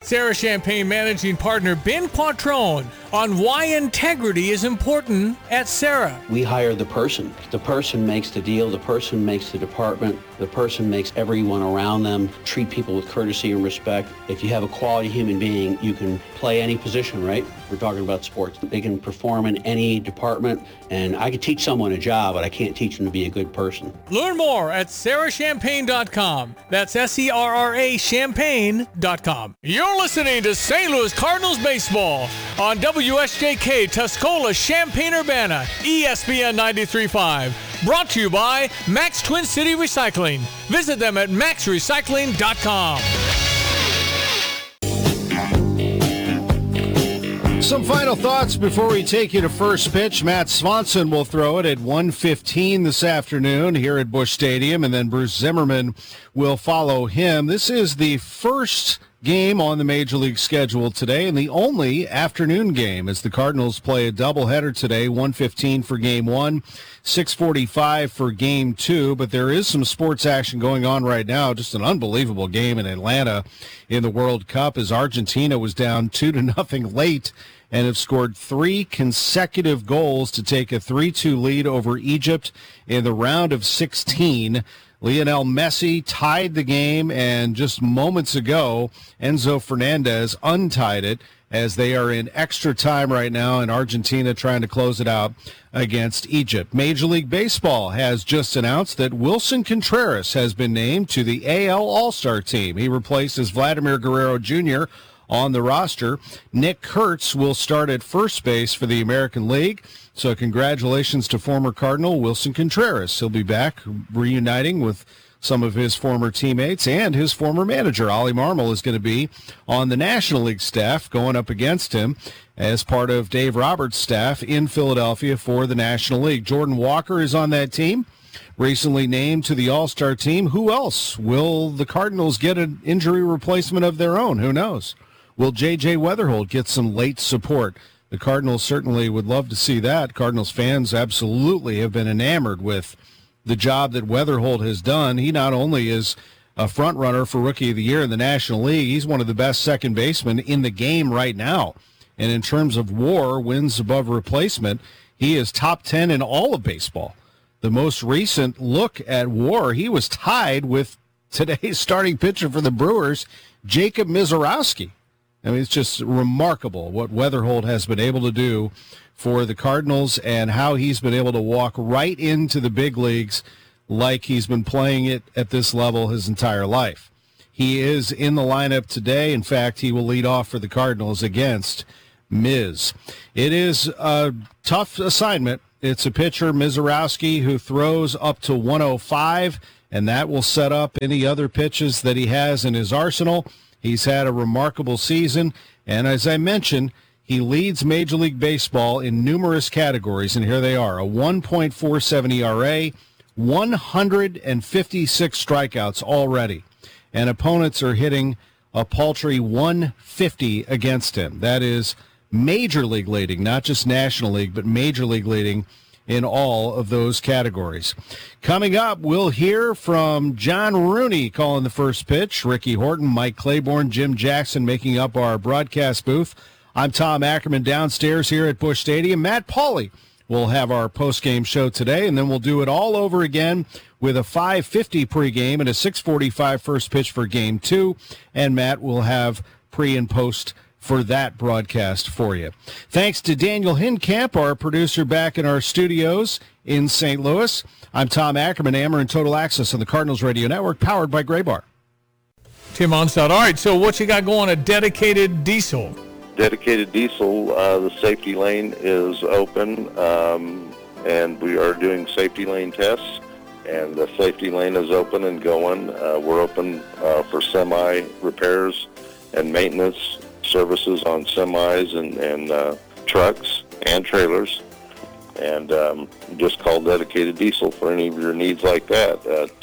Sarah Champagne Managing Partner Ben Quattrone on why integrity is important at Sarah. We hire the person. The person makes the deal. The person makes the department. The person makes everyone around them treat people with courtesy and respect. If you have a quality human being, you can play any position, right? We're talking about sports. They can perform in any department, and I could teach someone a job, but I can't teach them to be a good person. Learn more at sarahchampagne.com. That's SERRA champagne.com. You're listening to St. Louis Cardinals baseball on WSJK Tuscola Champaign-Urbana, ESPN 93.5. Brought to you by Max Twin City Recycling. Visit them at maxrecycling.com. Some final thoughts before we take you to first pitch. Matt Swanson will throw it at 1:15 this afternoon here at Busch Stadium, and then Bruce Zimmerman will follow him. This is the first game on the Major League schedule today and the only afternoon game as the Cardinals play a doubleheader today, 1:15 for Game 1, 6:45 for Game 2. But there is some sports action going on right now. Just an unbelievable game in Atlanta in the World Cup as Argentina was down 2-0 late and have scored 3 consecutive goals to take a 3-2 lead over Egypt in the round of 16. Lionel Messi tied the game, and just moments ago, Enzo Fernandez untied it as they are in extra time right now, and Argentina trying to close it out against Egypt. Major League Baseball has just announced that Wilson Contreras has been named to the AL All-Star team. He replaces Vladimir Guerrero Jr. on the roster. Nick Kurtz will start at first base for the American League. So congratulations to former Cardinal Wilson Contreras. He'll be back reuniting with some of his former teammates, and his former manager, Ollie Marmol, is going to be on the National League staff going up against him as part of Dave Roberts' staff in Philadelphia for the National League. Jordan Walker is on that team, recently named to the All-Star team. Who else? Will the Cardinals get an injury replacement of their own? Who knows? Will J.J. Weatherholt get some late support? The Cardinals certainly would love to see that. Cardinals fans absolutely have been enamored with the job that Weatherholt has done. He not only is a front runner for Rookie of the Year in the National League, he's one of the best second basemen in the game right now. And in terms of WAR, wins above replacement, he is top 10 in all of baseball. The most recent look at WAR, he was tied with today's starting pitcher for the Brewers, Jacob Misiorowski. I mean, it's just remarkable what Weatherholt has been able to do for the Cardinals and how he's been able to walk right into the big leagues like he's been playing it at this level his entire life. He is in the lineup today. In fact, he will lead off for the Cardinals against Miz. It is a tough assignment. It's a pitcher, Misiorowski, who throws up to 105, and that will set up any other pitches that he has in his arsenal. He's had a remarkable season, and as I mentioned, he leads Major League Baseball in numerous categories, and here they are. A 1.47 ERA, 156 strikeouts already, and opponents are hitting a paltry 150 against him. That is Major League leading, not just National League, but Major League leading in all of those categories. Coming up, we'll hear from John Rooney calling the first pitch, Ricky Horton, Mike Claiborne, Jim Jackson making up our broadcast booth. I'm Tom Ackerman downstairs here at Busch Stadium. Matt Pauley will have our postgame show today, and then we'll do it all over again with a 5:50 pregame and a 6:45 first pitch for Game 2, and Matt will have pre and post for that broadcast for you. Thanks to Daniel Hinkamp, our producer back in our studios in St. Louis. I'm Tom Ackerman, Ameren Total Access on the Cardinals Radio Network, powered by Gray Bar. Tim Onstad. All right, so what you got going at Dedicated Diesel? Dedicated Diesel, the safety lane is open, and we are doing safety lane tests, and the safety lane is open and going. We're open for semi repairs and maintenance services on semis and trucks and trailers, and just call Dedicated Diesel for any of your needs like that.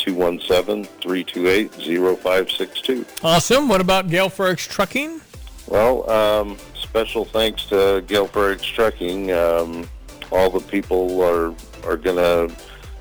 217-328-0562. Awesome. What about Gale Ferrix Trucking? Well, special thanks to Gale Ferrix Trucking. All the people are going to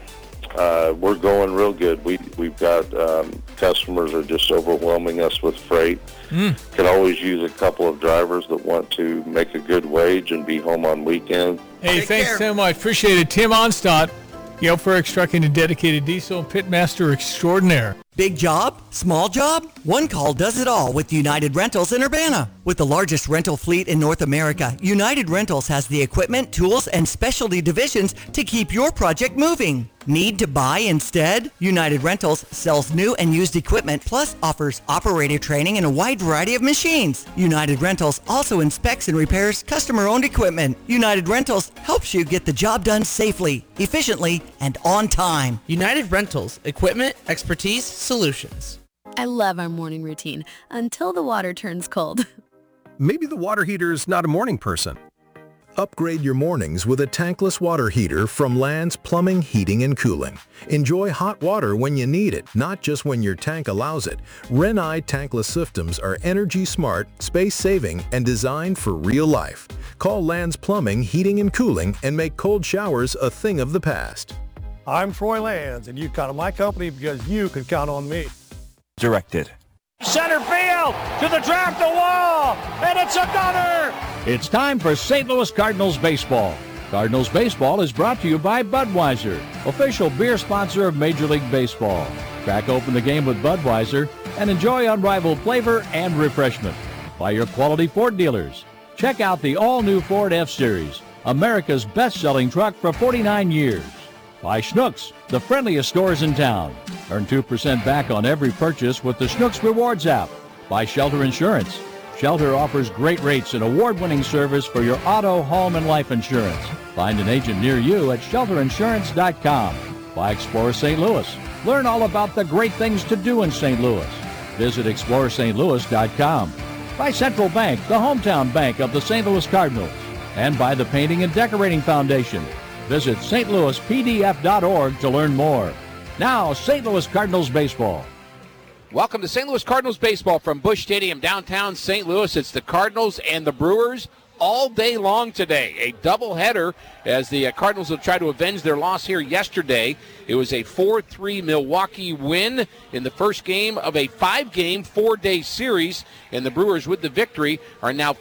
we're going real good. We've got customers are just overwhelming us with freight. Could always use a couple of drivers that want to make a good wage and be home on weekends. Hey, thanks so much. Appreciate it. Tim Onstadt, Yelp for Trucking and Dedicated Diesel Pitmaster Extraordinaire. Big job? Small job? One call does it all with United Rentals in Urbana. With the largest rental fleet in North America, United Rentals has the equipment, tools, and specialty divisions to keep your project moving. Need to buy instead? United Rentals sells new and used equipment, plus offers operator training and a wide variety of machines. United Rentals also inspects and repairs customer-owned equipment. United Rentals helps you get the job done safely, efficiently, and on time. United Rentals, equipment, expertise, solutions. I love our morning routine until the water turns cold. Maybe the water heater's not a morning person. Upgrade your mornings with a tankless water heater from Land's Plumbing, Heating, and Cooling. Enjoy hot water when you need it, not just when your tank allows it. Renai tankless systems are energy smart, space-saving, and designed for real life. Call Land's Plumbing, Heating, and Cooling and make cold showers a thing of the past. I'm Troy Lands, and you count on my company because you can count on me. Directed. Center field to the track, the wall, and it's a gunner! It's time for St. Louis Cardinals baseball. Cardinals baseball is brought to you by Budweiser, official beer sponsor of Major League Baseball. Crack open the game with Budweiser and enjoy unrivaled flavor and refreshment. By your quality Ford dealers. Check out the all-new Ford F-Series, America's best-selling truck for 49 years. By Schnucks, the friendliest stores in town. Earn 2% back on every purchase with the Schnucks Rewards app. By Shelter Insurance. Shelter offers great rates and award-winning service for your auto, home, and life insurance. Find an agent near you at shelterinsurance.com. By Explorer St. Louis. Learn all about the great things to do in St. Louis. Visit explorerstlouis.com. By Central Bank, the hometown bank of the St. Louis Cardinals. And by the Painting and Decorating Foundation. Visit stlouispdf.org to learn more. Now, St. Louis Cardinals baseball. Welcome to St. Louis Cardinals baseball from Busch Stadium, downtown St. Louis. It's the Cardinals and the Brewers all day long today. A doubleheader as the Cardinals will try to avenge their loss here yesterday. It was a 4-3 Milwaukee win in the first game of a 5-game, 4-day series. And the Brewers, with the victory, are now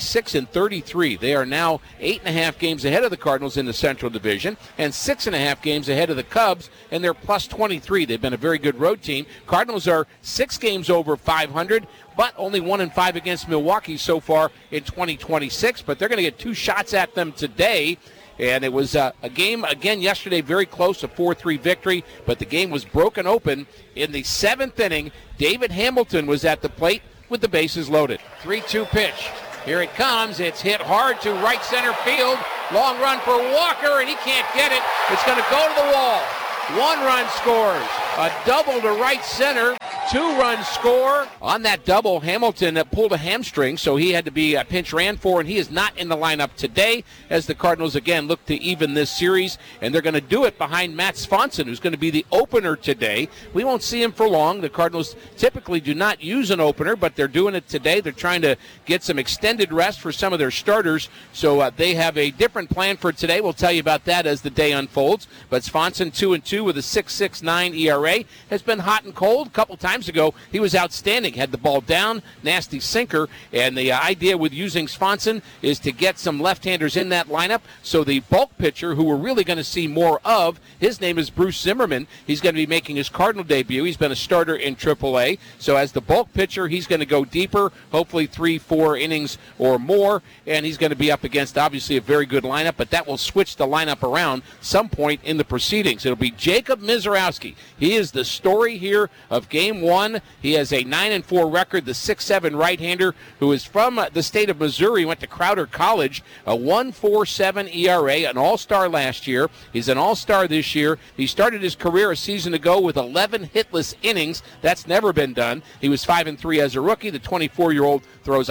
56-33. They are now 8.5 games ahead of the Cardinals in the Central Division and 6.5 games ahead of the Cubs, and they're plus 23. They've been a very good road team. Cardinals are 6 games over 500, but only 1-5 against Milwaukee so far in 2026. But they're going to get 2 shots at them today. And it was a game, again, yesterday, very close, a 4-3 victory. But the game was broken open in the 7th inning. David Hamilton was at the plate with the bases loaded. 3-2 pitch. Here it comes. It's hit hard to right center field. Long run for Walker, and he can't get it. It's going to go to the wall. 1 run scores. A double to right center. 2-run score. On that double, Hamilton pulled a hamstring, so he had to be pinch ran for, and he is not in the lineup today as the Cardinals again look to even this series, and they're going to do it behind Matt Swanson, who's going to be the opener today. We won't see him for long. The Cardinals typically do not use an opener, but they're doing it today. They're trying to get some extended rest for some of their starters, so they have a different plan for today. We'll tell you about that as the day unfolds. But Swanson, 2-2 with a 6.69 ERA, has been hot and cold. A couple times ago, he was outstanding. Had the ball down, nasty sinker, and the idea with using Swanson is to get some left-handers in that lineup. So the bulk pitcher, who we're really going to see more of, his name is Bruce Zimmerman. He's going to be making his Cardinal debut. He's been a starter in AAA. So as the bulk pitcher, he's going to go deeper, hopefully 3-4 innings or more, and he's going to be up against, obviously, a very good lineup, but that will switch the lineup around some point in the proceedings. It'll be Jacob Misiorowski. He is the story here of Game 1. He has a 9-4 record, the 6'7 right-hander who is from the state of Missouri, went to Crowder College, a 1.47 ERA, an all-star last year. He's an all-star this year. He started his career a season ago with 11 hitless innings. That's never been done. He was 5-3 as a rookie. The 24-year-old throws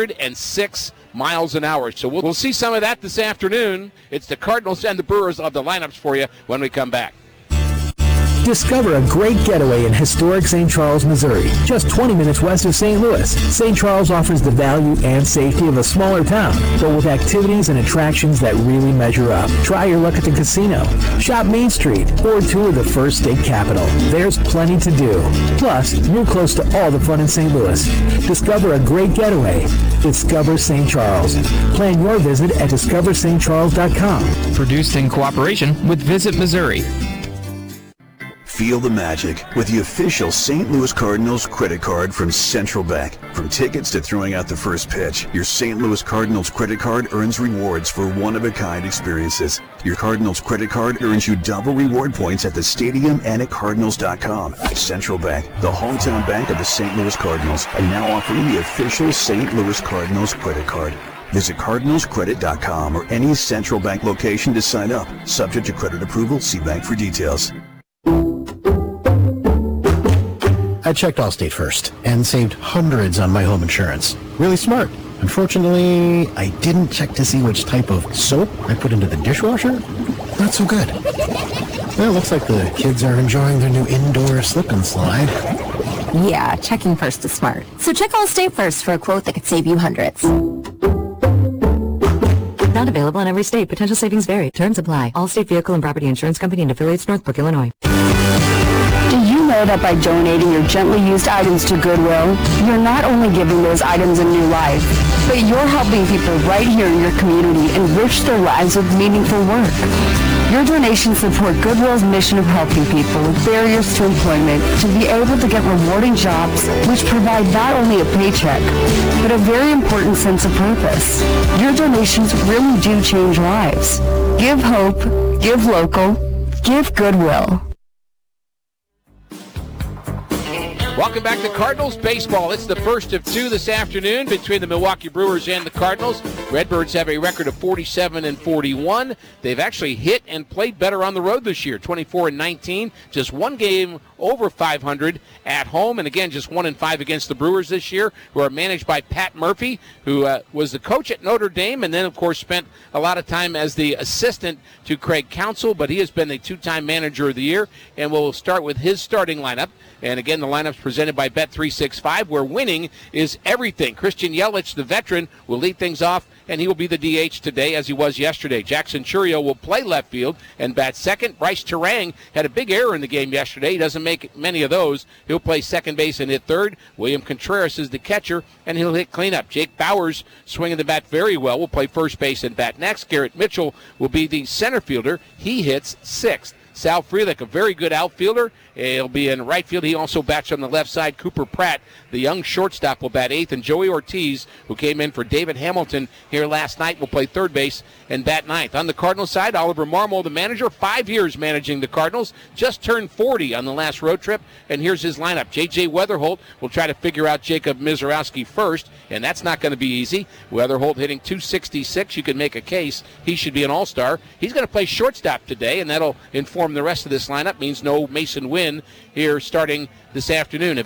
106 miles an hour. So we'll see some of that this afternoon. It's the Cardinals and the Brewers of the lineups for you when we come back. Discover a great getaway in historic St. Charles, Missouri, just 20 minutes west of St. Louis. St. Charles offers the value and safety of a smaller town, but with activities and attractions that really measure up. Try your luck at the casino, shop Main Street, or tour the first state capital. There's plenty to do. Plus, you're close to all the fun in St. Louis. Discover a great getaway. Discover St. Charles. Plan your visit at discoverstcharles.com. Produced in cooperation with Visit Missouri. Feel the magic with the official St. Louis Cardinals credit card from Central Bank. From tickets to throwing out the first pitch, your St. Louis Cardinals credit card earns rewards for one-of-a-kind experiences. Your Cardinals credit card earns you double reward points at the stadium and at Cardinals.com. Central Bank, the hometown bank of the St. Louis Cardinals, and now offering the official St. Louis Cardinals credit card. Visit CardinalsCredit.com or any Central Bank location to sign up. Subject to credit approval, see bank for details. I checked Allstate first and saved hundreds on my home insurance. Really smart. Unfortunately, I didn't check to see which type of soap I put into the dishwasher. Not so good. Well, it looks like the kids are enjoying their new indoor slip and slide. Yeah, checking first is smart. So check Allstate first for a quote that could save you hundreds. Not available in every state. Potential savings vary. Terms apply. Allstate Vehicle and Property Insurance Company and affiliates, Northbrook, Illinois. Do you know that by donating your gently used items to Goodwill, you're not only giving those items a new life, but you're helping people right here in your community enrich their lives with meaningful work? Your donations support Goodwill's mission of helping people with barriers to employment to be able to get rewarding jobs which provide not only a paycheck, but a very important sense of purpose. Your donations really do change lives. Give hope, give local, give Goodwill. Welcome back to Cardinals baseball. It's the first of two this afternoon between the Milwaukee Brewers and the Cardinals. Redbirds have a record of 47-41. They've actually hit and played better on the road this year, 24-19. Just one game over 500 at home, and again, just 1-5 against the Brewers this year, who are managed by Pat Murphy, who was the coach at Notre Dame, and then, of course, spent a lot of time as the assistant to Craig Counsell, but he has been the two-time manager of the year, and we'll start with his starting lineup. And again, the lineup's presented by Bet365, where winning is everything. Christian Yelich, the veteran, will lead things off, and he will be the DH today as he was yesterday. Jackson Chourio will play left field and bat second. Bryce Terang had a big error in the game yesterday. He doesn't make many of those. He'll play second base and hit third. William Contreras is the catcher, and he'll hit cleanup. Jake Bowers, swinging the bat very well, will play first base and bat next. Garrett Mitchell will be the center fielder. He hits sixth. Sal Frelick, a very good outfielder. He'll be in right field. He also bats on the left side. Cooper Pratt, the young shortstop, will bat eighth. And Joey Ortiz, who came in for David Hamilton here last night, will play third base and bat ninth. On the Cardinals side, Oliver Marmol, the manager, 5 years managing the Cardinals, just turned 40 on the last road trip. And here's his lineup. J.J. Weatherholt will try to figure out Jacob Mizorowski first, and that's not going to be easy. Weatherholt hitting .266. You can make a case he should be an all-star. He's going to play shortstop today, and that'll inform the rest of this lineup. Means no Mason Wynn here starting this afternoon.